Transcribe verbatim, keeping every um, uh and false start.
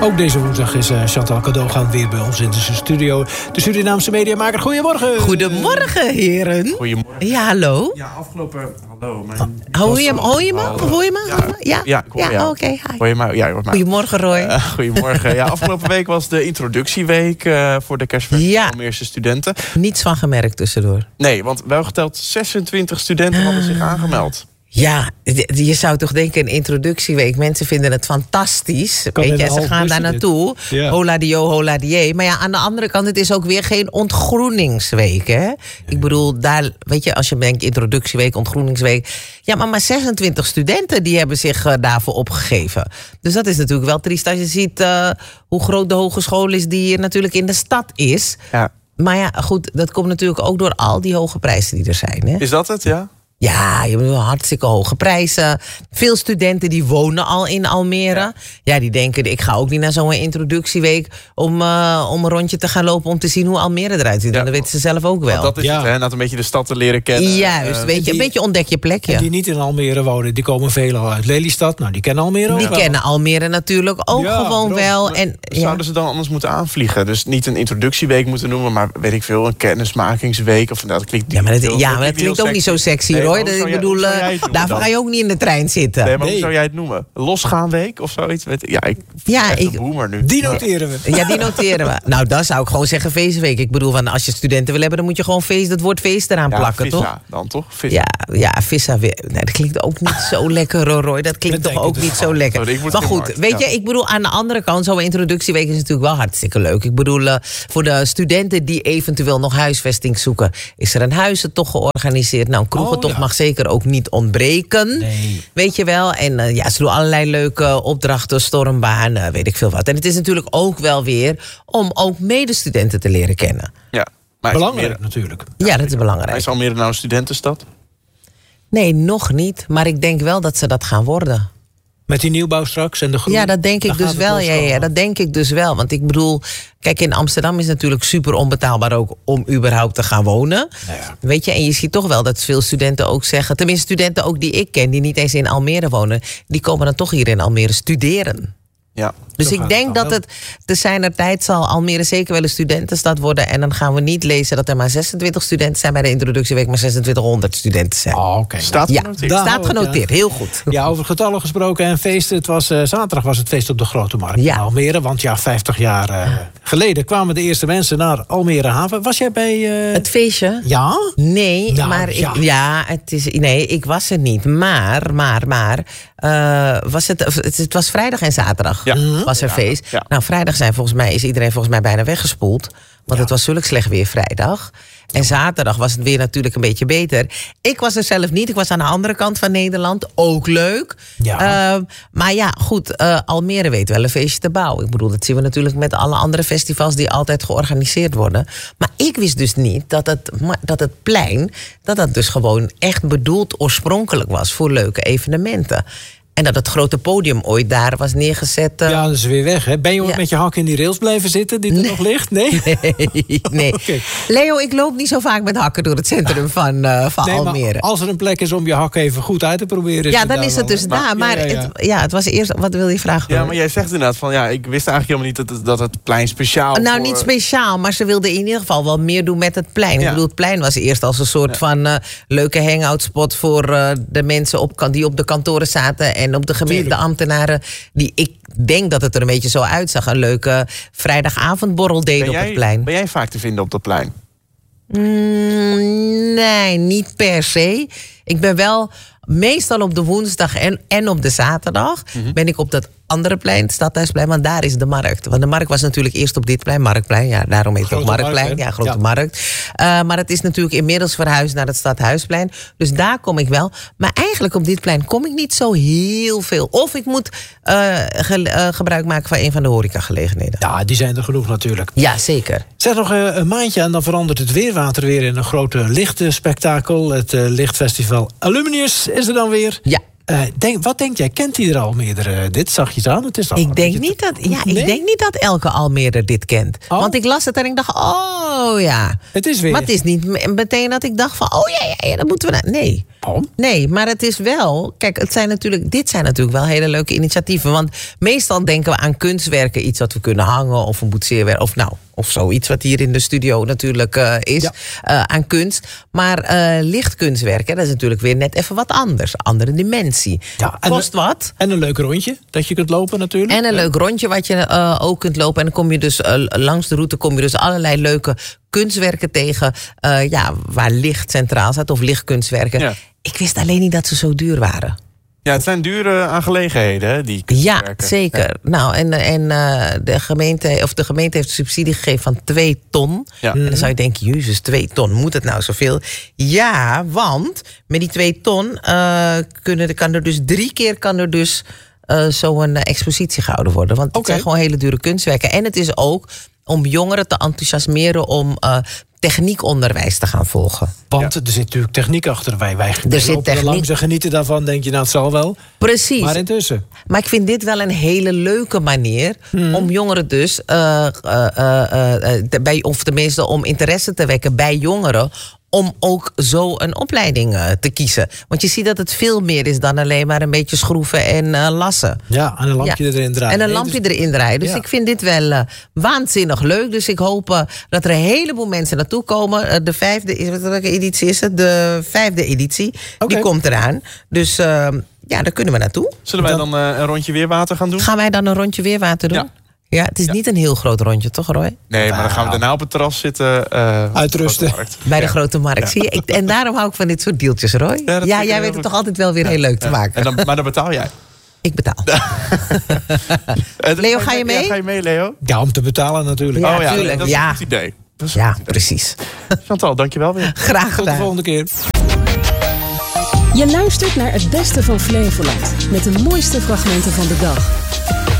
Ook deze woensdag is uh, Chantal Cadogan weer bij ons in de studio. De Surinaamse mediamaker. Goedemorgen. Goedemorgen, heren. Goedemorgen. Ja, hallo. Ja, afgelopen... Hallo. Mijn... Hoor je, hoor je me? Hoor je me? Ja, ja, ja, ik hoor ja, jou. oké. Okay, hoor je mij? Ja, je hoort mij. Goedemorgen, Roy. Uh, goedemorgen. Ja, afgelopen week was de introductieweek uh, voor de kerstfeest ja. van Almeerse studenten. Niets van gemerkt tussendoor. Nee, want wel geteld zesentwintig studenten hadden zich aangemeld. Ja, je zou toch denken een introductieweek. Mensen vinden het fantastisch. Weet je, ze gaan daar naartoe. Ja. Hola dio, hola die. Maar ja, aan de andere kant, het is ook weer geen ontgroeningsweek. Hè? Ja. Ik bedoel, daar, weet je, als je denkt introductieweek, ontgroeningsweek. Ja, maar maar zesentwintig studenten die hebben zich uh, daarvoor opgegeven. Dus dat is natuurlijk wel triest als je ziet uh, hoe groot de hogeschool is die hier natuurlijk in de stad is. Ja. Maar ja, goed, dat komt natuurlijk ook door al die hoge prijzen die er zijn. Hè? Is dat het, ja? Ja, je hebt hartstikke hoge prijzen. Veel studenten die wonen al in Almere. Ja, ja die denken, ik ga ook niet naar zo'n introductieweek... Om, uh, om een rondje te gaan lopen om te zien hoe Almere eruit ziet. Ja, en dat weten ze zelf ook wel. Dat is ja. het, hè? Dat een beetje de stad te leren kennen. Juist, uh, weet je, die, een beetje ontdek je plekje. En die niet in Almere wonen, die komen veel uit Lelystad. Nou, die kennen Almere ook Die wel. kennen Almere natuurlijk ook ja, gewoon bro, wel. En, ja. Zouden ze dan anders moeten aanvliegen? Dus niet een introductieweek moeten noemen... maar weet ik veel, een kennismakingsweek. Of, nou, dat klinkt, ja, maar dat, heel, ja, maar dat klinkt ook sexy. niet zo sexy, nee, Roy. Dat, ik bedoel... Daarvoor ga je ook niet in de trein zitten. Nee, maar nee. hoe zou jij het noemen? Losgaanweek of zoiets? Ja, ik ja, echt ik, een boomer nu. Die noteren we. Ja, die noteren we. Nou, dan zou ik gewoon zeggen feestweek. Ik bedoel, van als je studenten wil hebben, dan moet je gewoon feest, het woord feest eraan ja, plakken, vissa, toch? Dan toch? Vissa. Ja, ja, vissa weer. Nee, dat klinkt ook niet zo lekker, Roy. Dat klinkt dat toch ook niet zo lekker. Sorry, maar goed, hard. weet ja. je, ik bedoel, aan de andere kant, zo'n introductieweek is natuurlijk wel hartstikke leuk. Ik bedoel, uh, voor de studenten die eventueel nog huisvesting zoeken, is er een huizentocht georganiseerd. Nou, een kroegentocht oh, ja. mag zeker ook niet ontbreken. Nee. Weet je wel? En uh, ja, ze doen allerlei leuke opdrachten, stormbanen, weet ik veel wat. En het is natuurlijk ook wel weer om ook medestudenten te leren kennen. Ja, maar belangrijk Almere, natuurlijk. Ja, dat is belangrijk. Maar is Almere nou een studentenstad? Nee, nog niet. Maar ik denk wel dat ze dat gaan worden. Met die nieuwbouw straks en de groen? Ja, dat denk ik dus wel. Ja, ja, dat denk ik dus wel. Want ik bedoel, kijk, in Amsterdam is het natuurlijk super onbetaalbaar ook om überhaupt te gaan wonen. Nou ja. Weet je, en je ziet toch wel dat veel studenten ook zeggen, tenminste studenten ook die ik ken, die niet eens in Almere wonen, die komen dan toch hier in Almere studeren. Ja. Dus ik denk dat het te zijner tijd zal Almere zeker wel een studentenstad worden. En dan gaan we niet lezen dat er maar zesentwintig studenten zijn bij de introductieweek, maar zesentwintighonderd studenten zijn. Oh, okay. Staat ja, genoteerd. Ja, staat genoteerd, heel goed. Ja, over getallen gesproken en feesten. Het was, uh, zaterdag was het feest op de Grote Markt ja. in Almere. Want ja, vijftig jaar uh, geleden kwamen de eerste mensen naar Almere Haven. Was jij bij... Uh... Het feestje? Ja? Nee, nou, maar ja. Ik, ja, het is, nee, ik was er niet. Maar, maar, maar... Uh, was het, het, het was vrijdag en zaterdag ja. was er ja, feest. Ja. Nou, vrijdag zijn volgens mij, is iedereen volgens mij bijna weggespoeld. Want ja. het was zulk slecht weer vrijdag. En zaterdag was het weer natuurlijk een beetje beter. Ik was er zelf niet. Ik was aan de andere kant van Nederland. Ook leuk. Ja. Uh, maar ja, goed. Uh, Almere weet wel een feestje te bouwen. Ik bedoel, dat zien we natuurlijk met alle andere festivals die altijd georganiseerd worden. Maar ik wist dus niet dat het, dat het plein, dat dat dus gewoon echt bedoeld oorspronkelijk was voor leuke evenementen. En dat het grote podium ooit daar was neergezet. Uh... Ja, dat is weer weg. Hè? Ben je ooit ja. met je hak in die rails blijven zitten die er nee. nog ligt? Nee? Nee. nee. Okay. Leo, ik loop niet zo vaak met hakken door het centrum van, uh, van nee, Almere. Als er een plek is om je hak even goed uit te proberen... Ja, dan is het dus maar, daar. Maar ja, ja, ja. Het, ja, het was eerst... Wat wil je vragen? Ja, maar jij zegt inderdaad van... Ja, ik wist eigenlijk helemaal niet dat het, dat het plein speciaal... Nou, voor... niet speciaal, maar ze wilden in ieder geval wel meer doen met het plein. Ja. Ik bedoel, het plein was eerst als een soort ja. van uh, leuke hangout-spot voor uh, de mensen op, die op de kantoren zaten en op de gemeente ambtenaren, die ik denk dat het er een beetje zo uitzag. Een leuke vrijdagavondborrel deden op het plein. Ben jij vaak te vinden op dat plein? Mm, nee, niet per se. Ik ben wel meestal op de woensdag en, en op de zaterdag mm-hmm. ben ik op dat andere plein, het Stadhuisplein, want daar is de markt. Want de markt was natuurlijk eerst op dit plein, Marktplein. Ja, daarom heet het ook Marktplein. Markt, ja, Grote ja. Markt. Uh, maar het is natuurlijk inmiddels verhuisd naar het Stadhuisplein. Dus daar kom ik wel. Maar eigenlijk op dit plein kom ik niet zo heel veel. Of ik moet uh, ge, uh, gebruik maken van een van de horecagelegenheden. Ja, die zijn er genoeg natuurlijk. Ja, zeker. Zeg nog uh, een maandje en dan verandert het weerwater weer in een grote lichtspektakel. Het uh, lichtfestival Alumnius is er dan weer. Ja. Uh, denk, wat denk jij? Kent ieder Almeerder dit? Zag je aan? Het is al ik, denk niet dat, ja, nee? ik denk niet dat elke Almeerder dit kent. Oh? Want ik las het en ik dacht, oh ja. Het is weer. Maar het is niet meteen dat ik dacht van, oh ja, ja, ja dat moeten we... Nou. Nee. Oh? Nee, maar het is wel... Kijk, het zijn natuurlijk, dit zijn natuurlijk wel hele leuke initiatieven. Want meestal denken we aan kunstwerken, iets wat we kunnen hangen of een boetseerwerk. Of nou, of zoiets wat hier in de studio natuurlijk uh, is. Ja. Uh, aan kunst. Maar uh, lichtkunstwerken, dat is natuurlijk weer net even wat anders. Andere dimensie. Ja, en kost een, wat. En een leuk rondje dat je kunt lopen natuurlijk. En een leuk rondje wat je uh, ook kunt lopen. En dan kom je dus uh, langs de route kom je dus allerlei leuke kunstwerken tegen. Uh, ja, waar licht centraal staat. Of lichtkunstwerken. Ja. Ik wist alleen niet dat ze zo duur waren. Ja, het zijn dure aangelegenheden, hè, die kunstwerken. Ja, zeker. Ja. Nou, en, en uh, de, gemeente, of de gemeente heeft subsidie gegeven van twee ton. Ja. En dan zou je denken, jezus, twee ton, moet het nou zoveel? Ja, want met die twee ton uh, kunnen, kan er dus drie keer kan er dus uh, zo'n uh, expositie gehouden worden. Want het okay. zijn gewoon hele dure kunstwerken. En het is ook om jongeren te enthousiasmeren om uh, techniekonderwijs te gaan volgen. Want ja. er zit natuurlijk techniek achter. Wij, wij er zit techniek. Langs en genieten daarvan, denk je, nou het zal wel. Precies. Maar intussen. Maar ik vind dit wel een hele leuke manier hmm. om jongeren dus, uh, uh, uh, uh, bij, of tenminste om interesse te wekken bij jongeren, om ook zo een opleiding uh, te kiezen. Want je ziet dat het veel meer is dan alleen maar een beetje schroeven en uh, lassen. Ja, en een lampje ja. erin draaien. En een lampje nee, dus... erin draaien. Dus ja. ik vind dit wel uh, waanzinnig leuk. Dus ik hoop uh, dat er een heleboel mensen naartoe komen. Uh, de vijfde, welke editie is het? De vijfde editie. Okay. Die komt eraan. Dus uh, ja, daar kunnen we naartoe. Zullen wij dan, dan uh, een rondje weerwater gaan doen? Gaan wij dan een rondje weerwater doen? Ja. Ja, het is ja. niet een heel groot rondje, toch Roy? Nee, maar dan gaan we daarna op het terras zitten. Uh, Uitrusten. Bij de ja. Grote Markt. Ja. Zie je? Ik, en daarom hou ik van dit soort deeltjes, Roy. Ja, ja jij weet het toch altijd wel weer ja. heel leuk te maken. En dan, maar dan betaal jij. Ik betaal. Leo, ga je mee? Ja, ga je mee, Leo? Ja, om te betalen natuurlijk. Ja, oh ja, tuurlijk. dat is ja. een goed idee. Dat is ja, een goed idee. precies. Chantal, dankjewel weer. Graag gedaan. Tot de volgende keer. Je luistert naar het beste van Flevoland. Met de mooiste fragmenten van de dag.